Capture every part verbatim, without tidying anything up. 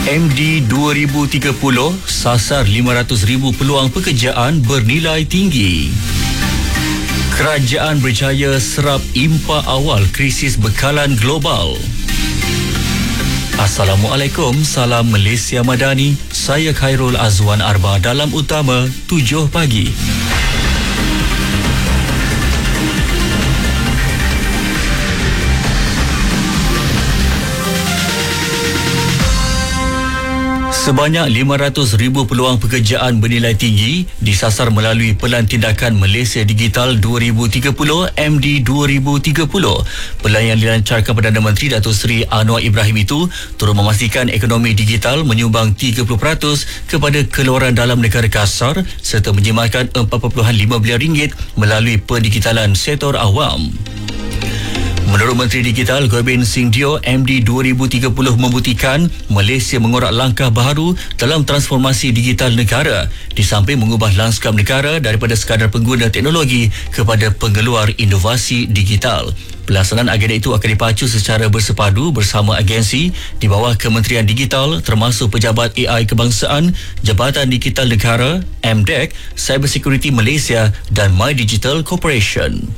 M D dua ribu tiga puluh sasar lima ratus ribu peluang pekerjaan bernilai tinggi. Kerajaan berjaya serap impak awal krisis bekalan global. Assalamualaikum, salam Malaysia Madani. Saya Khairul Azwan Arba dalam Utama tujuh pagi. Sebanyak lima ratus ribu peluang pekerjaan bernilai tinggi disasar melalui Pelan Tindakan Malaysia Digital dua ribu tiga puluh M D dua ribu tiga puluh. Pelan yang dilancarkan Perdana Menteri Datuk Seri Anwar Ibrahim itu turut memastikan ekonomi digital menyumbang tiga puluh peratus kepada keluaran dalam negara kasar serta menjimatkan empat perpuluhan lima bilion ringgit melalui pendigitalan sektor awam. Menurut Menteri Digital Gobind Singh Dio, M D dua ribu tiga puluh membuktikan Malaysia mengorak langkah baharu dalam transformasi digital negara di samping mengubah lanskap negara daripada sekadar pengguna teknologi kepada pengeluar inovasi digital. Pelaksanaan agenda itu akan dipacu secara bersepadu bersama agensi di bawah Kementerian Digital termasuk Pejabat A I Kebangsaan, Jabatan Digital Negara, M D E C, Cyber Security Malaysia dan My Digital Corporation.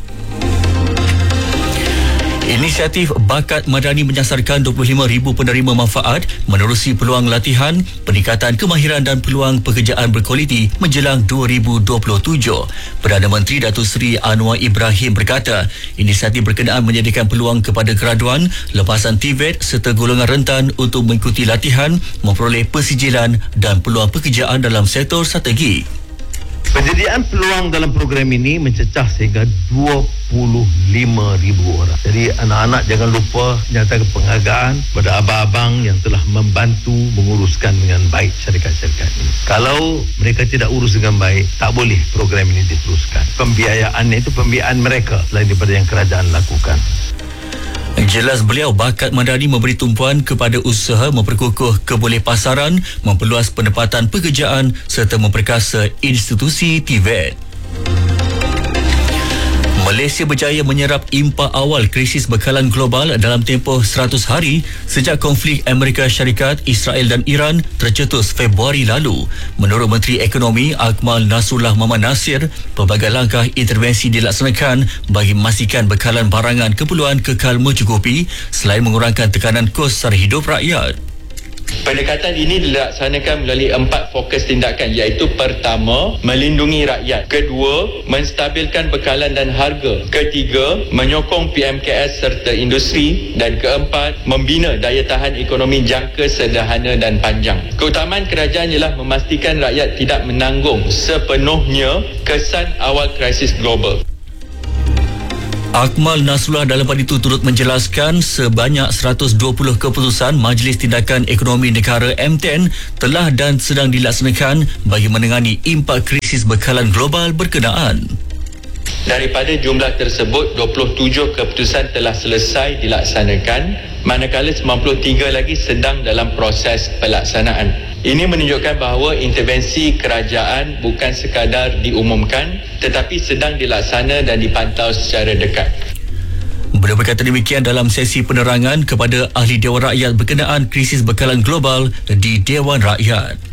Inisiatif Bakat Madani menyasarkan dua puluh lima ribu penerima manfaat menerusi peluang latihan, peningkatan kemahiran dan peluang pekerjaan berkualiti menjelang dua ribu dua puluh tujuh. Perdana Menteri Datuk Seri Anwar Ibrahim berkata, inisiatif berkenaan menyediakan peluang kepada graduan, lepasan T V E T serta golongan rentan untuk mengikuti latihan, memperoleh persijilan dan peluang pekerjaan dalam sektor strategi. Penyediaan peluang dalam program ini mencecah sehingga dua puluh lima ribu orang. Jadi anak-anak jangan lupa nyatakan penghargaan kepada abang-abang yang telah membantu menguruskan dengan baik syarikat-syarikat ini. Kalau mereka tidak urus dengan baik, tak boleh program ini diteruskan. Pembiayaannya itu pembiayaan mereka selain daripada yang kerajaan lakukan. Jelas beliau, Bakat Madani memberi tumpuan kepada usaha memperkukuh kebolehpasaran, memperluas penempatan pekerjaan serta memperkasa institusi T V E T. Malaysia berjaya menyerap impak awal krisis bekalan global dalam tempoh seratus hari sejak konflik Amerika Syarikat, Israel dan Iran tercetus Februari lalu. Menurut Menteri Ekonomi Akmal Nasrullah Muhammad Nasir, pelbagai langkah intervensi dilaksanakan bagi memastikan bekalan barangan keperluan kekal mencukupi selain mengurangkan tekanan kos sara hidup rakyat. Pendekatan ini dilaksanakan melalui empat fokus tindakan, iaitu pertama, melindungi rakyat; kedua, menstabilkan bekalan dan harga; ketiga, menyokong P M K S serta industri; dan keempat, membina daya tahan ekonomi jangka sederhana dan panjang. Keutamaan kerajaan ialah memastikan rakyat tidak menanggung sepenuhnya kesan awal krisis global. Akmal Nasrullah dalam pada itu turut menjelaskan sebanyak seratus dua puluh keputusan Majlis Tindakan Ekonomi Negara M ten telah dan sedang dilaksanakan bagi menangani impak krisis bekalan global berkenaan. Daripada jumlah tersebut, dua puluh tujuh keputusan telah selesai dilaksanakan, manakala sembilan puluh tiga lagi sedang dalam proses pelaksanaan. Ini menunjukkan bahawa intervensi kerajaan bukan sekadar diumumkan tetapi sedang dilaksana dan dipantau secara dekat. Beliau berkata demikian dalam sesi penerangan kepada ahli Dewan Rakyat berkenaan krisis bekalan global di Dewan Rakyat.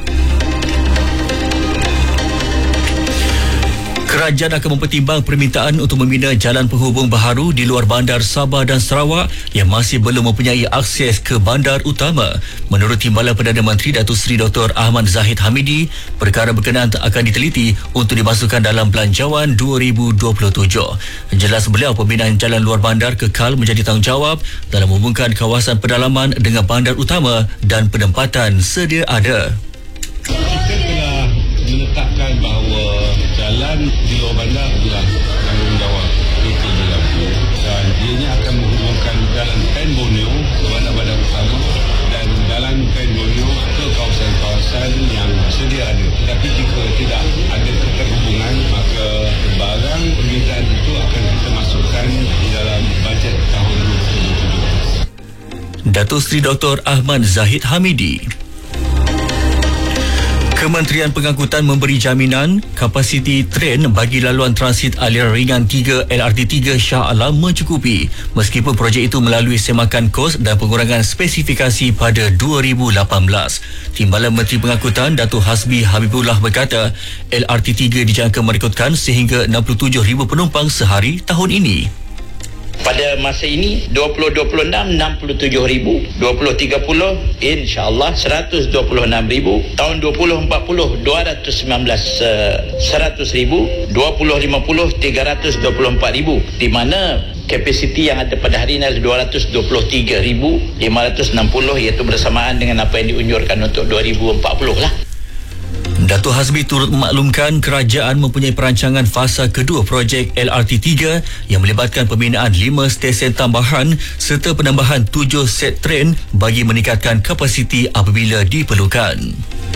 Kerajaan akan mempertimbang permintaan untuk membina jalan penghubung baharu di luar bandar Sabah dan Sarawak yang masih belum mempunyai akses ke bandar utama. Menurut Timbalan Perdana Menteri Datuk Seri Doktor Ahmad Zahid Hamidi, perkara berkenaan akan diteliti untuk dimasukkan dalam Belanjawan dua ribu dua puluh tujuh. Jelas beliau, pembinaan jalan luar bandar kekal menjadi tanggungjawab dalam menghubungkan kawasan pedalaman dengan bandar utama dan penempatan sedia ada. Kita telah menetapkan bahawa jalan di luar bandar adalah tanggungjawab P T J Lampu dan ianya akan menghubungkan jalan Pen Borneo ke bandar-bandar utama dan jalan Pen Borneo ke kawasan-kawasan yang sedia ada. Tetapi jika tidak ada keterhubungan, maka barang permintaan itu akan kita masukkan di dalam bajet tahun dua ribu dua puluh tujuh. Datuk Seri Doktor Ahmad Zahid Hamidi. Kementerian Pengangkutan memberi jaminan kapasiti tren bagi laluan transit aliran ringan tiga L R T tiga Shah Alam mencukupi meskipun projek itu melalui semakan kos dan pengurangan spesifikasi pada dua ribu lapan belas. Timbalan Menteri Pengangkutan Datuk Hasbi Habibullah berkata L R T tiga dijangka merekodkan sehingga enam puluh tujuh ribu penumpang sehari tahun ini. Pada masa ini dua ribu dua puluh enam enam puluh tujuh ribu, dua ribu tiga puluh insya-Allah seratus dua puluh enam ribu, tahun dua ribu empat puluh dua ratus sembilan belas uh, seratus ribu, dua ribu lima puluh tiga ratus dua puluh empat ribu, di mana kapasiti yang ada pada hari ini adalah dua ratus dua puluh tiga ribu lima ratus enam puluh, iaitu bersamaan dengan apa yang diunjurkan untuk dua ribu empat puluh lah. Datuk Hasbi turut memaklumkan kerajaan mempunyai perancangan fasa kedua projek L R T tiga yang melibatkan pembinaan lima stesen tambahan serta penambahan tujuh set tren bagi meningkatkan kapasiti apabila diperlukan.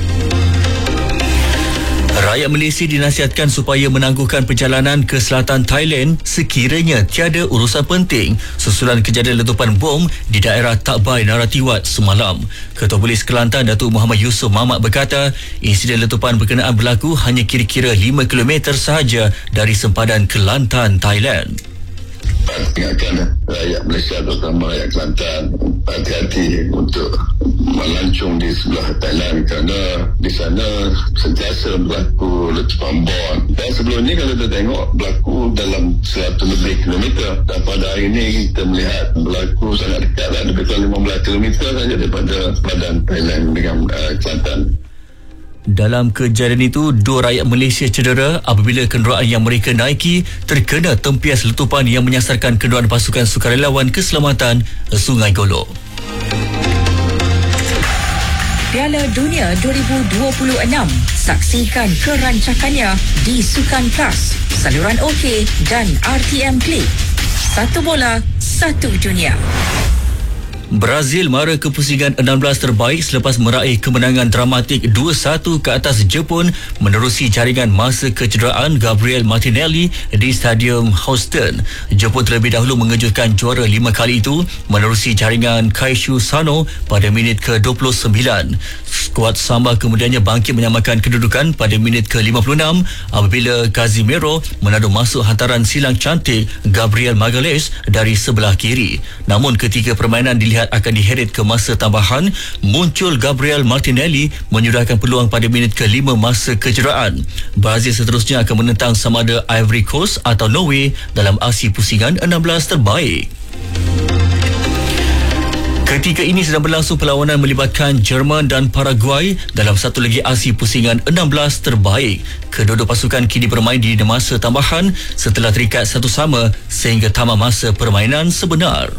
Rakyat Malaysia dinasihatkan supaya menangguhkan perjalanan ke selatan Thailand sekiranya tiada urusan penting susulan kejadian letupan bom di daerah Takbai Naratiwat semalam. Ketua Polis Kelantan Datuk Muhammad Yusof Mamat berkata insiden letupan berkenaan berlaku hanya kira-kira lima kilometer sahaja dari sempadan Kelantan, Thailand. Ingatkan rakyat Malaysia terutama rakyat Kelantan hati-hati untuk melancung di sebelah Thailand kerana di sana sentiasa berlaku letupan bom, dan sebelum ini kalau kita tengok berlaku dalam seratus lebih kilometer, dan pada hari ini kita melihat berlaku sangat dekat, lebih kurang lima belas kilometer saja daripada badan Thailand dengan uh, Kelantan. Dalam kejadian itu, dua rakyat Malaysia cedera apabila kenderaan yang mereka naiki terkena tempias letupan yang menyasarkan kenderaan pasukan sukarelawan keselamatan Sungai Golok. Piala Dunia dua ribu dua puluh enam. Saksikan kerancakannya di Sukan Plus, saluran OK dan R T M Play. Satu bola, satu dunia. Brazil mara ke pusingan enam belas terbaik selepas meraih kemenangan dramatik dua satu ke atas Jepun menerusi jaringan masa kecederaan Gabriel Martinelli di Stadium Houston. Jepun terlebih dahulu mengejutkan juara lima kali itu menerusi jaringan Kaishu Sano pada minit ke dua puluh sembilan. Skuad Samba kemudiannya bangkit menyamakan kedudukan pada minit ke lima puluh enam apabila Casemiro menadu masuk hantaran silang cantik Gabriel Magalhaes dari sebelah kiri. Namun ketika permainan dilihat akan diheret ke masa tambahan, muncul Gabriel Martinelli menyudahkan peluang pada minit ke lima masa kecederaan. Brazil seterusnya akan menentang sama ada Ivory Coast atau Norway dalam aksi pusingan enam belas terbaik. Ketika ini sedang berlangsung perlawanan melibatkan Jerman dan Paraguay dalam satu lagi aksi pusingan enam belas terbaik. Kedua-dua pasukan kini bermain di masa tambahan setelah terikat satu sama sehingga tamat masa permainan sebenar.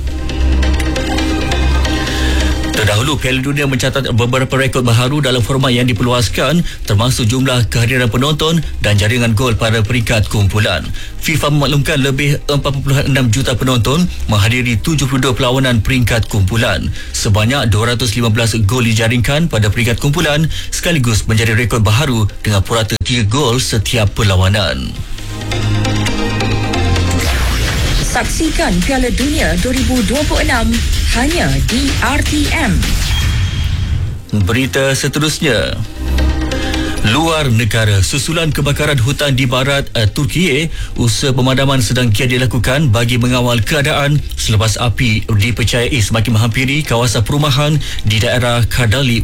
Terdahulu, Piala Dunia mencatat beberapa rekod baharu dalam format yang diperluaskan, termasuk jumlah kehadiran penonton dan jaringan gol pada peringkat kumpulan. FIFA memaklumkan lebih empat puluh enam juta penonton menghadiri tujuh puluh dua perlawanan peringkat kumpulan. Sebanyak dua ratus lima belas gol dijaringkan pada peringkat kumpulan, sekaligus menjadi rekod baharu dengan purata tiga gol setiap perlawanan. Saksikan Piala Dunia dua ribu dua puluh enam hanya di R T M. Berita seterusnya. Luar negara, susulan kebakaran hutan di barat uh, Turki, usaha pemadaman sedang kiat dilakukan bagi mengawal keadaan selepas api dipercayai semakin menghampiri kawasan perumahan di daerah Kardali